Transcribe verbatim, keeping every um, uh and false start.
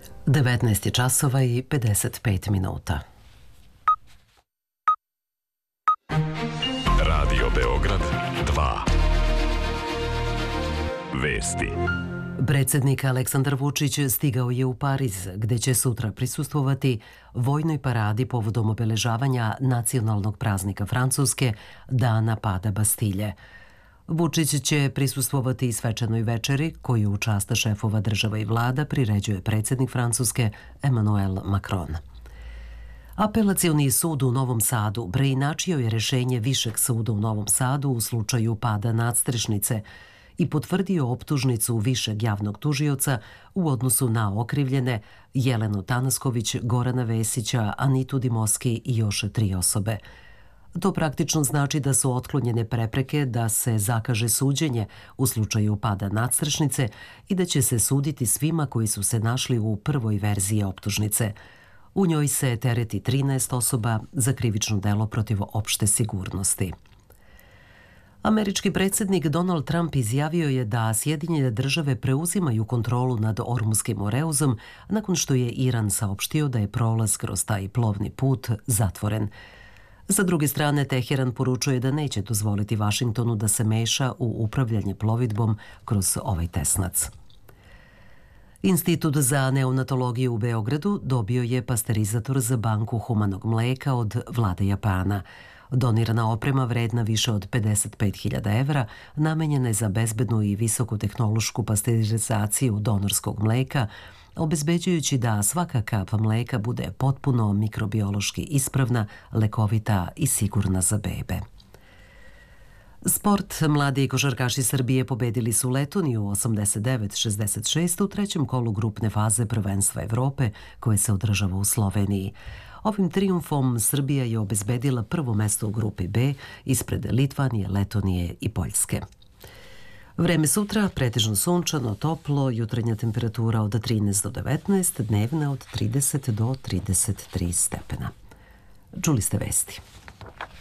devetnaest je časova i pedeset pet minuta. Radio Beograd dva. Vesti. Predsjednik Aleksandar Vučić stigao je u Pariz, gde će sutra prisustvovati vojnoj paradi povodom obeležavanja nacionalnog praznika Francuske, Dana pada Bastilje. Vučić će prisustvovati i svečanoj večeri koju u čast šefova država i vlada priređuje predsjednik Francuske Emmanuel Macron. Apelacioni sud u Novom Sadu preinačio je rešenje Višeg suda u Novom Sadu u slučaju pada nadstrešnice i potvrdio optužnicu Višeg javnog tužioca u odnosu na okrivljene Jelenu Tanasković, Gorana Vesića, Anitu Dimoski i još tri osobe. To praktično znači da su otklonjene prepreke da se zakaže suđenje u slučaju pada nadstrešnice i da će se suditi svima koji su se našli u prvoj verziji optužnice. U njoj se tereti trinaest osoba za krivično delo protiv opšte sigurnosti. Američki predsjednik Donald Trump izjavio je da Sjedinjene države preuzimaju kontrolu nad Ormuskim oreuzom nakon što je Iran saopštio da je prolaz kroz taj plovni put zatvoren. Sa druge strane, Teheran poručuje da neće dozvoliti Vašingtonu da se meša u upravljanje plovidbom kroz ovaj tesnac. Institut za neonatologiju u Beogradu dobio je pasterizator za banku humanog mleka od vlade Japana. Donirana oprema vredna više od pedeset pet hiljada evra namenjena je za bezbednu i visokotehnološku pasterizaciju donorskog mleka, obezbeđujući da svaka kap mleka bude potpuno mikrobiološki ispravna, lekovita i sigurna za bebe. Sport. Mladi košarkaši Srbije pobedili su Letoniju osamdeset devet šezdeset šest u trećem kolu grupne faze prvenstva Evrope koje se održava u Sloveniji. Ovim trijumfom Srbija je obezbedila prvo mesto u grupi B ispred Litvanije, Letonije i Poljske. Vreme sutra pretežno sunčano, toplo, jutarnja temperatura od trinaest do devetnaest, dnevna od trideset do trideset tri stepena. Čuli ste vesti.